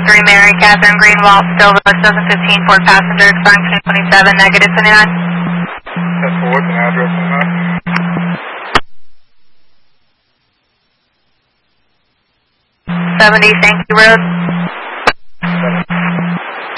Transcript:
3 Mary Catherine Greenwald, Silva, 715 Ford passenger, expiring 27, negative 29. That's for what's an address on that? 70 Sankey Road.